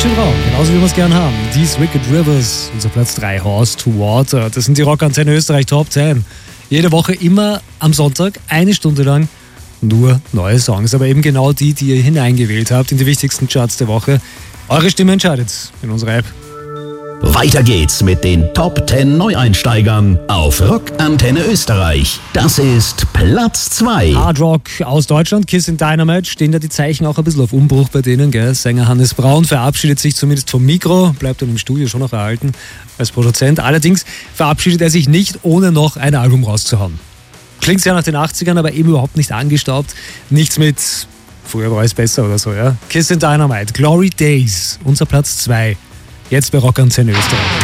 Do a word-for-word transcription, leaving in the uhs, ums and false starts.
schön drauf, genauso wie wir es gern haben. These Wicked Rivers, unser Platz drei, Horse to Water. Das sind die Rockantenne Österreich Top zehn. Jede Woche immer am Sonntag, eine Stunde lang, nur neue Songs. Aber eben genau die, die ihr hineingewählt habt in die wichtigsten Charts der Woche. Eure Stimme entscheidet in unserer App. Weiter geht's mit den Top zehn Neueinsteigern auf Rockantenne Österreich. Das ist Platz zwei. Hard Rock aus Deutschland, Kiss in Dynamite, stehen da die Zeichen auch ein bisschen auf Umbruch bei denen, gell? Sänger Hannes Braun verabschiedet sich zumindest vom Mikro, bleibt dann im Studio schon noch erhalten als Produzent. Allerdings verabschiedet er sich nicht, ohne noch ein Album rauszuhauen. Klingt sehr nach den achtzigern, aber eben überhaupt nicht angestaubt. Nichts mit früher war es besser oder so, ja? Kiss in Dynamite, Glory Days, unser Platz zwei. Jetzt bei Rockantenne Österreich.